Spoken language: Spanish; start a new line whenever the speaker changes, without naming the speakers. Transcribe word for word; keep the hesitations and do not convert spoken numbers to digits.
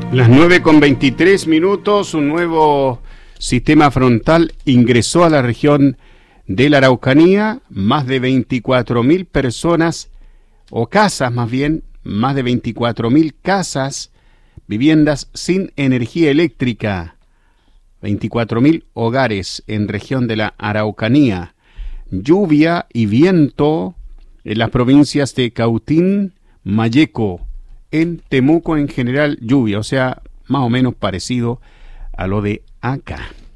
Las nueve con veintitrés minutos, un nuevo sistema frontal ingresó a la región de la Araucanía. Más de veinticuatro mil personas, o casas más bien, más de veinticuatro mil casas, viviendas sin energía eléctrica. veinticuatro mil hogares en región de la Araucanía. Lluvia y viento en las provincias de Cautín, Malleco. En Temuco en general lluvia, o sea, más o menos parecido a lo de acá.